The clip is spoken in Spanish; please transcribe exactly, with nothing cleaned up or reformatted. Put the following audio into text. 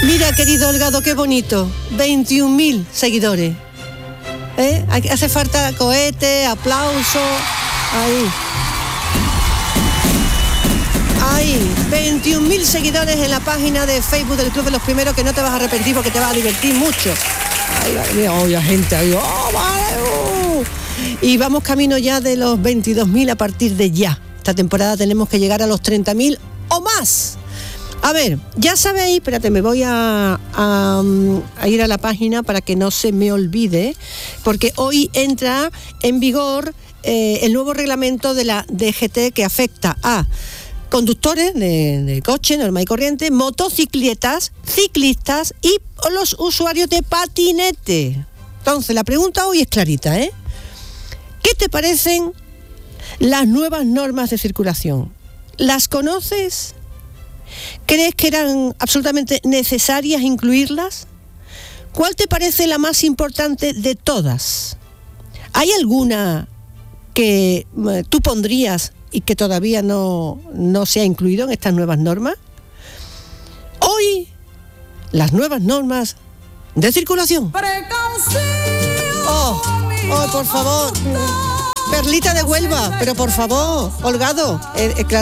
Mira, querido Holgado, qué bonito. veintiún mil seguidores. ¿Eh? Hace falta cohete, aplauso. Ahí. Ahí. veintiún mil seguidores en la página de Facebook del Club de los Primeros, que no te vas a arrepentir porque te vas a divertir mucho. Ahí va, mira, oh, la gente ahí. Oh, vale, oh. Y vamos camino ya de los veintidós mil a partir de ya. Esta temporada tenemos que llegar a los treinta mil o más. A ver, ya sabéis, espérate, me voy a, a, a ir a la página para que no se me olvide, porque hoy entra en vigor eh, el nuevo reglamento de la D G T que afecta a conductores de, de coche normal y corriente, motocicletas, ciclistas y los usuarios de patinete. Entonces, la pregunta hoy es clarita, ¿eh? ¿Qué te parecen las nuevas normas de circulación? ¿Las conoces? ¿Crees que eran absolutamente necesarias incluirlas? ¿Cuál te parece la más importante de todas? ¿Hay alguna que tú pondrías y que todavía no, no se ha incluido en estas nuevas normas? Hoy, las nuevas normas de circulación. ¡Oh! ¡Oh, por favor! Perlita de Huelva, pero por favor, Holgado, eh, eh, claro.